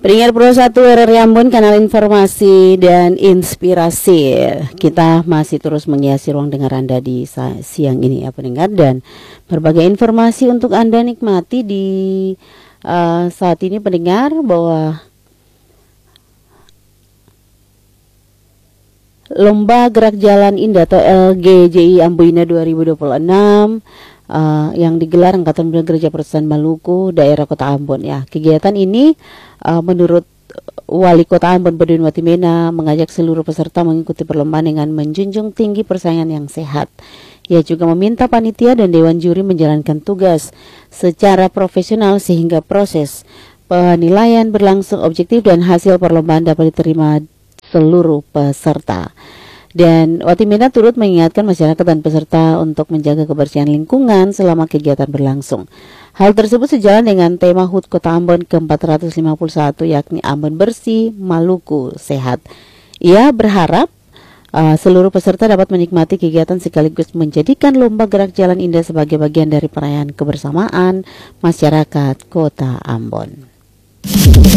Pendengar Pro 1 RRI Ambon, kanal informasi dan inspirasi. Kita masih terus menghiasi ruang dengar Anda di siang ini ya pendengar, dan berbagai informasi untuk Anda nikmati di saat ini pendengar, bahwa Lomba Gerak Jalan Indah atau LGJI Amboina 2026 yang digelar Angkatan Muda Gereja Protestan Maluku daerah Kota Ambon ya. Kegiatan ini menurut Wali Kota Ambon Berdin Watimena mengajak seluruh peserta mengikuti perlombaan dengan menjunjung tinggi persaingan yang sehat. Ia juga meminta panitia dan dewan juri menjalankan tugas secara profesional sehingga proses penilaian berlangsung objektif dan hasil perlombaan dapat diterima seluruh peserta. Dan Watimena turut mengingatkan masyarakat dan peserta untuk menjaga kebersihan lingkungan selama kegiatan berlangsung. Hal tersebut sejalan dengan tema HUT Kota Ambon ke-451, yakni Ambon Bersih, Maluku Sehat. Ia berharap seluruh peserta dapat menikmati kegiatan sekaligus menjadikan Lomba Gerak Jalan Indah sebagai bagian dari perayaan kebersamaan masyarakat Kota Ambon.